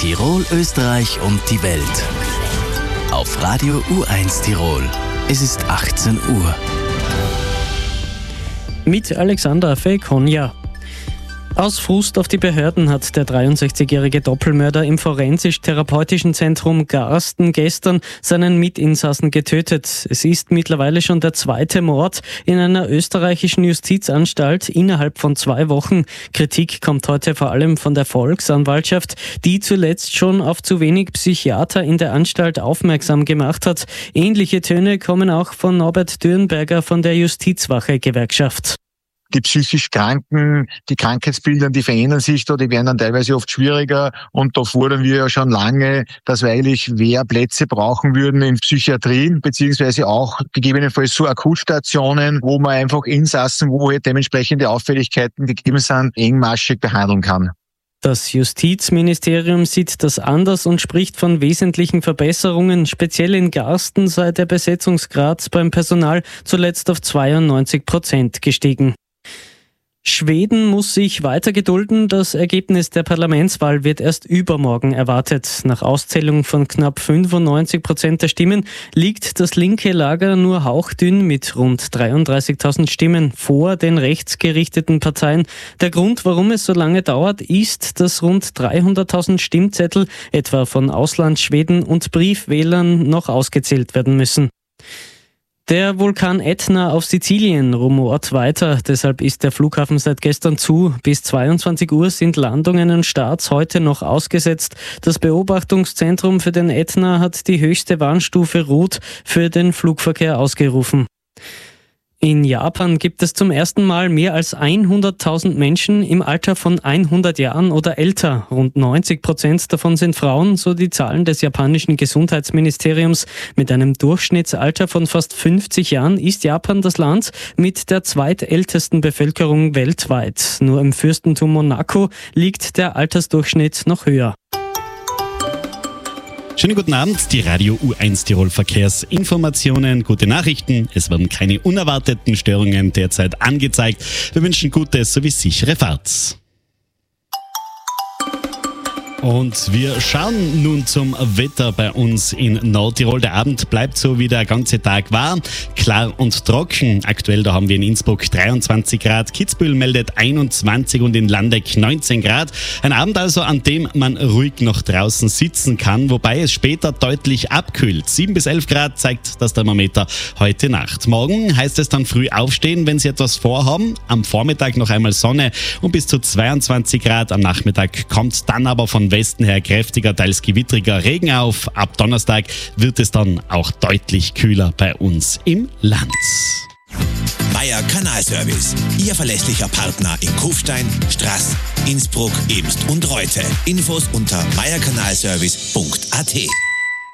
Tirol, Österreich und die Welt. Auf Radio U1 Tirol. Es ist 18 Uhr. Mit Alexander Fekonja. Aus Frust auf die Behörden hat der 63-jährige Doppelmörder im Forensisch-Therapeutischen Zentrum Garsten gestern seinen Mitinsassen getötet. Es ist mittlerweile schon der zweite Mord in einer österreichischen Justizanstalt innerhalb von 2 Wochen. Kritik kommt heute vor allem von der Volksanwaltschaft, die zuletzt schon auf zu wenig Psychiater in der Anstalt aufmerksam gemacht hat. Ähnliche Töne kommen auch von Norbert Dürnberger von der Justizwache-Gewerkschaft. Die psychisch Kranken, die Krankheitsbilder, die verändern sich da, die werden dann teilweise oft schwieriger und da fordern wir ja schon lange, dass wir eigentlich mehr Plätze brauchen würden in Psychiatrien, beziehungsweise auch gegebenenfalls so Akutstationen, wo man einfach Insassen, wo halt dementsprechende Auffälligkeiten gegeben sind, engmaschig behandeln kann. Das Justizministerium sieht das anders und spricht von wesentlichen Verbesserungen. Speziell in Garsten sei der Besetzungsgrad beim Personal zuletzt auf 92% gestiegen. Schweden muss sich weiter gedulden. Das Ergebnis der Parlamentswahl wird erst übermorgen erwartet. Nach Auszählung von knapp 95% der Stimmen liegt das linke Lager nur hauchdünn mit rund 33.000 Stimmen vor den rechtsgerichteten Parteien. Der Grund, warum es so lange dauert, ist, dass rund 300.000 Stimmzettel, etwa von Auslandsschweden und Briefwählern, noch ausgezählt werden müssen. Der Vulkan Ätna auf Sizilien rumort weiter, deshalb ist der Flughafen seit gestern zu. Bis 22 Uhr sind Landungen und Starts heute noch ausgesetzt. Das Beobachtungszentrum für den Ätna hat die höchste Warnstufe Rot für den Flugverkehr ausgerufen. In Japan gibt es zum ersten Mal mehr als 100.000 Menschen im Alter von 100 Jahren oder älter. Rund 90% davon sind Frauen, so die Zahlen des japanischen Gesundheitsministeriums. Mit einem Durchschnittsalter von fast 50 Jahren ist Japan das Land mit der zweitältesten Bevölkerung weltweit. Nur im Fürstentum Monaco liegt der Altersdurchschnitt noch höher. Schönen guten Abend, die Radio U1 Tirol Verkehrsinformationen, gute Nachrichten. Es werden keine unerwarteten Störungen derzeit angezeigt. Wir wünschen gute sowie sichere Fahrt. Und wir schauen nun zum Wetter bei uns in Nordtirol. Der Abend bleibt so, wie der ganze Tag war. Klar und trocken. Aktuell da haben wir in Innsbruck 23 Grad, Kitzbühel meldet 21 und in Landeck 19 Grad. Ein Abend also, an dem man ruhig noch draußen sitzen kann, wobei es später deutlich abkühlt. 7 bis 11 Grad zeigt das Thermometer heute Nacht. Morgen heißt es dann früh aufstehen, wenn Sie etwas vorhaben. Am Vormittag noch einmal Sonne und bis zu 22 Grad. Am Nachmittag kommt dann aber von Westen her kräftiger, teils gewittriger Regen auf. Ab Donnerstag wird es dann auch deutlich kühler bei uns im Land. Meier Kanalservice, Ihr verlässlicher Partner in Kufstein, Straß, Innsbruck, Eemst und Reute. Infos unter meierkanalservice.at.